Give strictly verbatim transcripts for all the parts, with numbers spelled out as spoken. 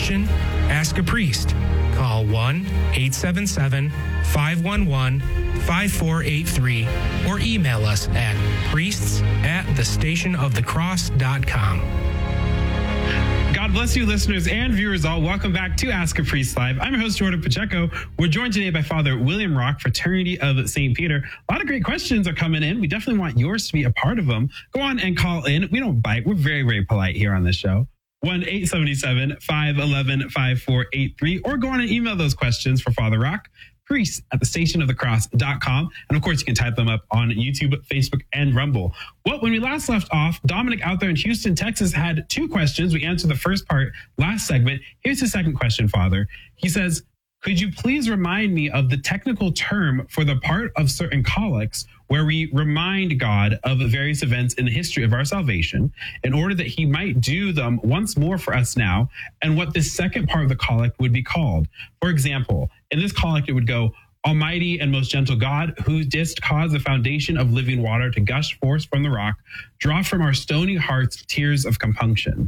question? Ask a priest. Call one eight seven seven, five one one, five four eight three or email us at priests at the station of the cross dot com. God bless you, listeners and viewers all. Welcome back to Ask a Priest Live. I'm your host, Jordan Pacheco. We're joined today by Father William Rock, Fraternity of Saint Peter. A lot of great questions are coming in. We definitely want yours to be a part of them. Go on and call in. We don't bite. We're very, very polite here on this show. one eight seven seven, five one one, five four eight three or go on and email those questions for Father Rock, priest at the station of the cross dot com. And of course, you can type them up on YouTube, Facebook, and Rumble. Well, when we last left off, Dominic out there in Houston, Texas had two questions. We answered the first part last segment. Here's the second question, Father. He says, could you please remind me of the technical term for the part of certain collects where we remind God of various events in the history of our salvation in order that he might do them once more for us now, and what this second part of the collect would be called? For example, in this collect, it would go, Almighty and most gentle God, who didst cause the foundation of living water to gush forth from the rock, draw from our stony hearts tears of compunction.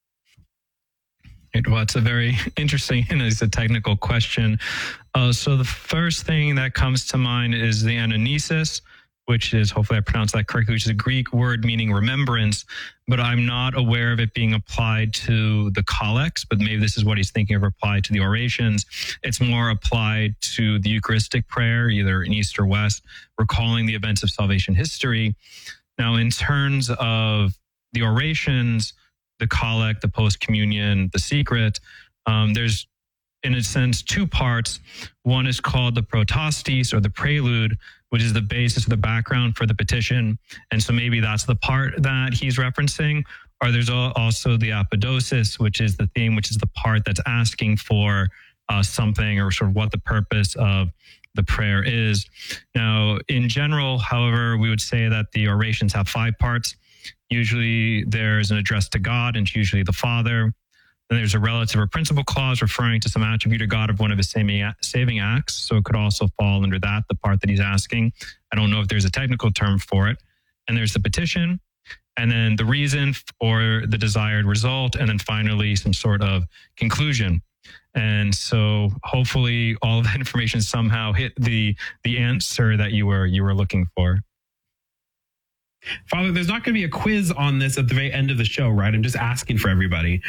Well, it's a very interesting and it's a technical question. Uh, so the first thing that comes to mind is the anamnesis, which is, hopefully I pronounced that correctly, which is a Greek word meaning remembrance, but I'm not aware of it being applied to the collects, but maybe this is what he's thinking of applied to the orations. It's more applied to the Eucharistic prayer, either in East or West, recalling the events of salvation history. Now, in terms of the orations, the collect, the post-communion, the secret, um, there's, in a sense, two parts. One is called the protostis, or the prelude, which is the basis of the background for the petition. And so maybe that's the part that he's referencing. Or there's also the apodosis, which is the theme, which is the part that's asking for uh, something, or sort of what the purpose of the prayer is. Now, in general, however, we would say that the orations have five parts. Usually there's an address to God, and it's usually the Father. Then there's a relative or principal clause referring to some attribute of God of one of his saving acts. So it could also fall under that, the part that he's asking. I don't know if there's a technical term for it. And there's the petition, and then the reason or the desired result, and then finally some sort of conclusion. And so hopefully all of that information somehow hit the the answer that you were you were looking for. Father, there's not going to be a quiz on this at the very end of the show, right? I'm just asking for everybody.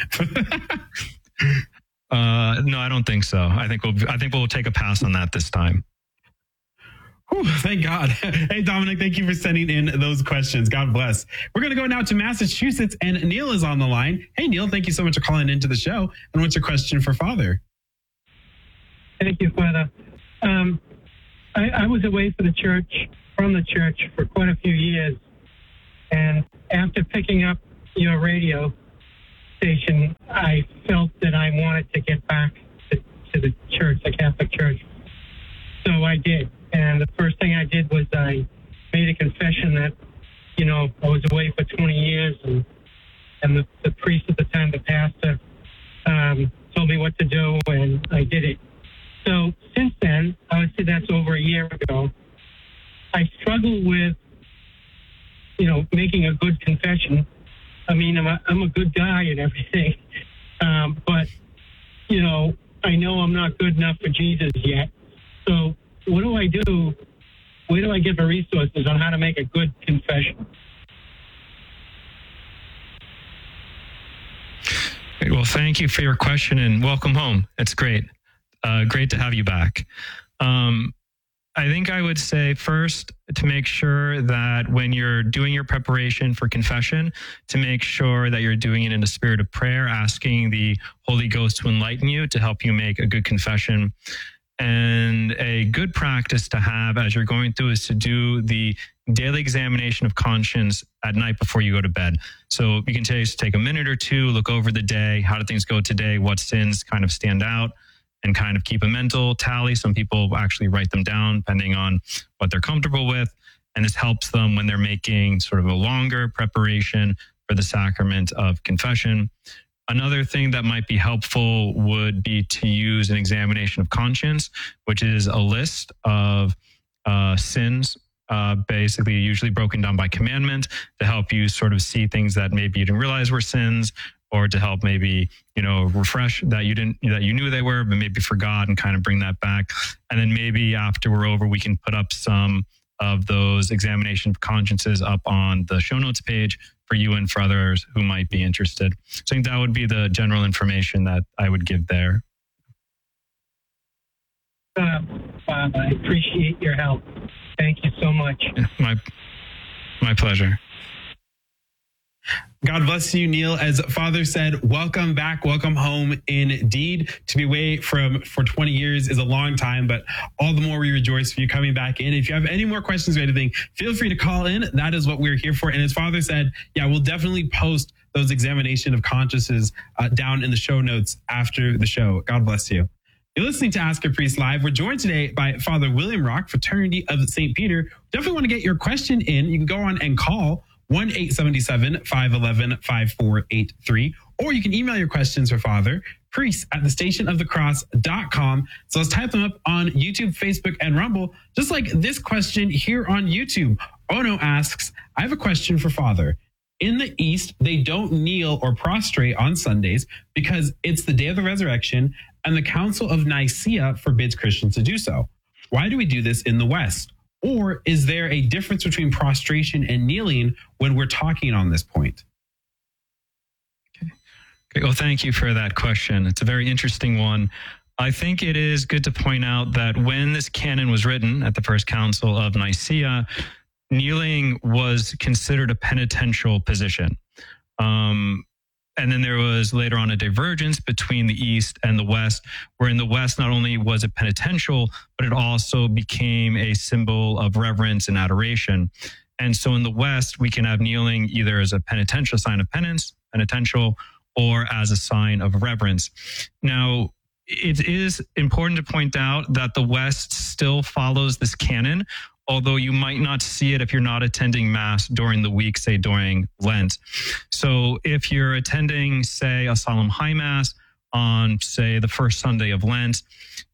uh, no, I don't think so. I think we'll I think we'll take a pass on that this time. Whew, thank God. Hey, Dominic, thank you for sending in those questions. God bless. We're going to go now to Massachusetts, and Neil is on the line. Hey, Neil, thank you so much for calling into the show. And what's your question for Father? Thank you, Father. Um, I, I was away for the church, from the church for quite a few years. And after picking up your radio station, I felt that I wanted to get back to, to the church, the Catholic Church. So I did. And the first thing I did was I made a confession that, you know, I was away for twenty years, and and the, the priest at the time, the pastor, um, told me what to do, and I did it. So since then, I would say that's over a year ago, I struggle with, you know, making a good confession. I mean, I'm a, I'm a good guy and everything. Um, but, you know, I know I'm not good enough for Jesus yet. So what do I do? Where do I get the resources on how to make a good confession? Well, thank you for your question, and welcome home. It's great. Uh, great to have you back. Um, I think I would say first to make sure that when you're doing your preparation for confession, to make sure that you're doing it in a spirit of prayer, asking the Holy Ghost to enlighten you, to help you make a good confession. And a good practice to have as you're going through is to do the daily examination of conscience at night before you go to bed. So you can take, take a minute or two, look over the day. How did things go today? What sins kind of stand out? And kind of keep a mental tally. Some people actually write them down depending on what they're comfortable with. And this helps them when they're making sort of a longer preparation for the sacrament of confession. Another thing that might be helpful would be to use an examination of conscience, which is a list of uh, sins, uh, basically usually broken down by commandment, to help you sort of see things that maybe you didn't realize were sins, or to help maybe, you know, refresh that you didn't, that you knew they were, but maybe forgot, and kind of bring that back. And then maybe after we're over, we can put up some of those examination of consciences up on the show notes page for you and for others who might be interested. So I think that would be the general information that I would give there. Uh, Bob, I appreciate your help. Thank you so much. My, my pleasure. God bless you, Neil. As Father said, welcome back, welcome home indeed. To be away from for twenty years is a long time, but all the more we rejoice for you coming back in. If you have any more questions or anything, feel free to call in. That is what we're here for. And as Father said, yeah, we'll definitely post those examination of consciences uh, down in the show notes after the show. God bless you. You're listening to Ask a Priest Live. We're joined today by Father William Rock, Fraternity of Saint Peter. Definitely want to get your question in. You can go on and call one eight seven seven, five one one, five four eight three, or you can email your questions for Father, priest at the station of the cross dot com. So let's type them up on YouTube, Facebook, and Rumble, just like this question here on YouTube. Ono asks, I have a question for Father. In the East, they don't kneel or prostrate on Sundays because it's the day of the resurrection, and the Council of Nicaea forbids Christians to do so. Why do we do this in the West? Or is there a difference between prostration and kneeling when we're talking on this point? Okay. Okay. Well, thank you for that question. It's a very interesting one. I think it is good to point out that when this canon was written at the First Council of Nicaea, kneeling was considered a penitential position. Um, And then there was later on a divergence between the East and the West, where in the West, not only was it penitential, but it also became a symbol of reverence and adoration. And so in the West, we can have kneeling either as a penitential sign of penance, penitential, or as a sign of reverence. Now, it is important to point out that the West still follows this canon, although you might not see it if you're not attending Mass during the week, say during Lent. So if you're attending, say, a solemn high Mass on, say, the first Sunday of Lent,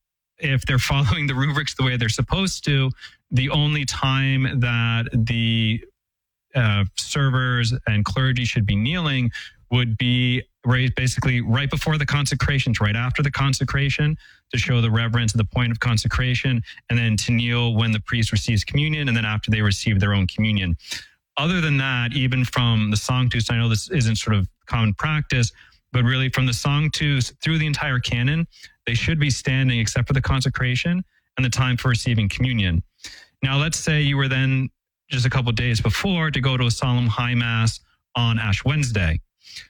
if they're following the rubrics the way they're supposed to, the only time that the uh, servers and clergy should be kneeling would be right, basically right before the consecration, right after the consecration, to show the reverence at the point of consecration, and then to kneel when the priest receives communion, and then after they receive their own communion. Other than that, even from the Sanctus, I know this isn't sort of common practice, but really from the Sanctus through the entire canon, they should be standing except for the consecration and the time for receiving communion. Now, let's say you were then just a couple of days before to go to a solemn high Mass on Ash Wednesday.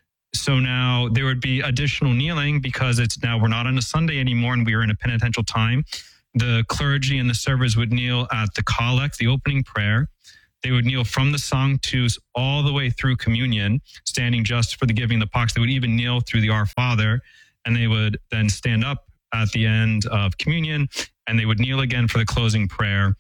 So now there would be additional kneeling because it's now we're not on a Sunday anymore and we are in a penitential time. The clergy and the servers would kneel at the collect, the opening prayer. They would kneel from the Sanctus all the way through communion, standing just for the giving of the pox. They would even kneel through the Our Father, and they would then stand up at the end of communion, and they would kneel again for the closing prayer.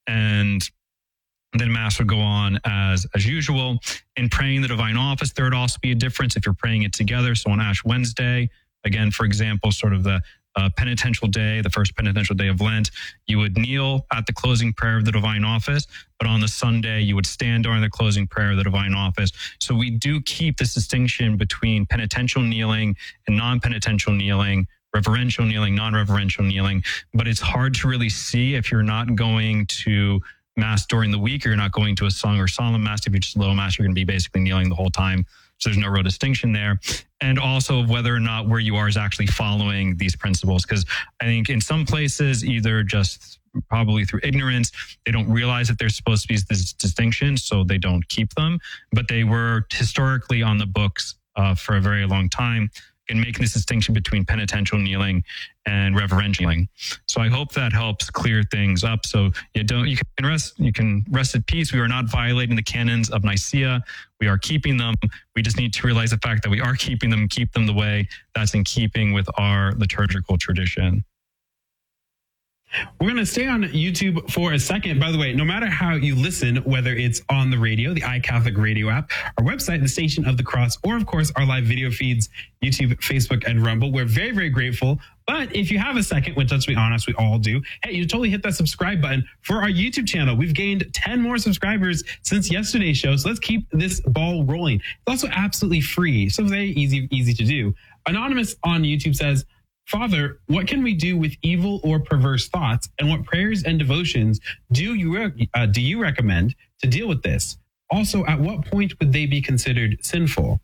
And then Mass would go on as as usual. In praying the Divine Office, there would also be a difference if you're praying it together. So on Ash Wednesday, again, for example, sort of the uh, penitential day, the first penitential day of Lent, you would kneel at the closing prayer of the Divine Office. But on the Sunday, you would stand during the closing prayer of the Divine Office. So we do keep this distinction between penitential kneeling and non-penitential kneeling, reverential kneeling, non-reverential kneeling. But it's hard to really see if you're not going to Mass during the week, or you're not going to a song or solemn Mass. If you're just low Mass, you're going to be basically kneeling the whole time. So there's no real distinction there. And also whether or not where you are is actually following these principles. Because I think in some places, either just probably through ignorance, they don't realize that there's supposed to be this distinction, so they don't keep them. But they were historically on the books uh, for a very long time, and making this distinction between penitential kneeling and reverential kneeling. So I hope that helps clear things up. So you don't, you can rest, you can rest at peace. We are not violating the canons of Nicaea. We are keeping them. We just need to realize the fact that we are keeping them, keep them the way that's in keeping with our liturgical tradition. We're going to stay on YouTube for a second. By the way, no matter how you listen, whether it's on the radio, the iCatholic radio app, our website, the Station of the Cross, or of course, our live video feeds, YouTube, Facebook, and Rumble, we're very, very grateful. But if you have a second, which let's be honest, we all do, hey, you totally hit that subscribe button for our YouTube channel. We've gained ten more subscribers since yesterday's show, so let's keep this ball rolling. It's also absolutely free, so very easy, easy to do. Anonymous on YouTube says, Father, what can we do with evil or perverse thoughts, and what prayers and devotions do you re- uh, do you recommend to deal with this? Also, at what point would they be considered sinful?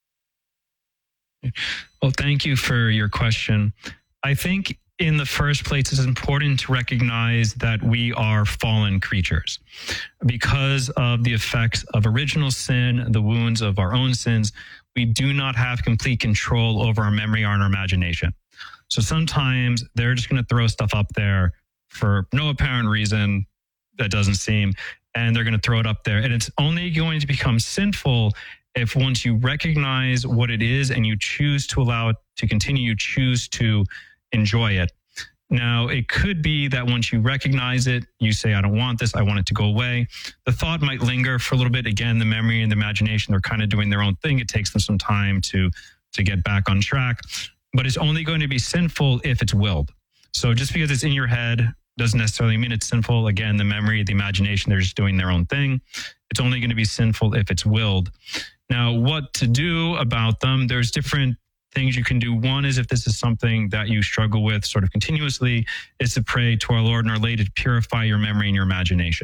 Well, thank you for your question. I think in the first place, it's important to recognize that we are fallen creatures. Because of the effects of original sin, the wounds of our own sins, we do not have complete control over our memory or our imagination. So sometimes they're just going to throw stuff up there for no apparent reason that doesn't seem, and they're going to throw it up there. And it's only going to become sinful if once you recognize what it is and you choose to allow it to continue, you choose to enjoy it. Now, it could be that once you recognize it, you say, I don't want this, I want it to go away. The thought might linger for a little bit. Again, the memory and the imagination, they're kind of doing their own thing. It takes them some time to, to get back on track. But it's only going to be sinful if it's willed. So just because it's in your head doesn't necessarily mean it's sinful. Again, the memory, the imagination, they're just doing their own thing. It's only going to be sinful if it's willed. Now, what to do about them? There's different things you can do. One is if this is something that you struggle with sort of continuously, is to pray to our Lord and Our Lady to purify your memory and your imagination.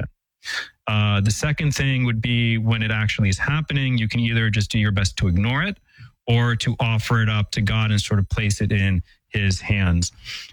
Uh, the second thing would be when it actually is happening, you can either just do your best to ignore it or to offer it up to God and sort of place it in His hands.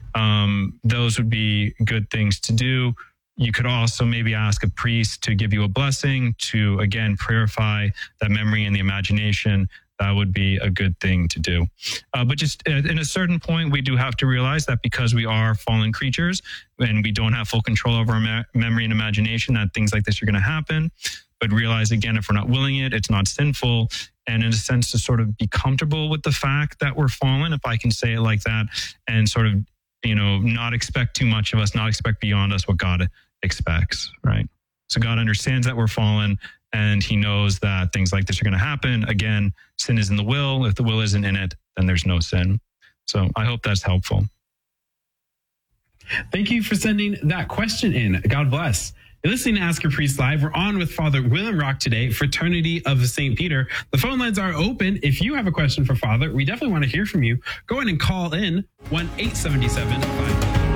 Um, those would be good things to do. You could also maybe ask a priest to give you a blessing to, again, purify that memory and the imagination. That would be a good thing to do. Uh, but just at, at a certain point, we do have to realize that because we are fallen creatures and we don't have full control over our me- memory and imagination, that things like this are going to happen. But realize, again, if we're not willing it, it's not sinful. And in a sense, to sort of be comfortable with the fact that we're fallen, if I can say it like that, and sort of, you know, not expect too much of us, not expect beyond us what God expects, right? So God understands that we're fallen, and He knows that things like this are going to happen. Again, sin is in the will. If the will isn't in it, then there's no sin. So I hope that's helpful. Thank you for sending that question in. God bless. You're listening to Ask Your Priest Live. We're on with Father William Rock today, Fraternity of Saint Peter. The phone lines are open. If you have a question for Father, we definitely want to hear from you. Go ahead and call in one eight seven seven five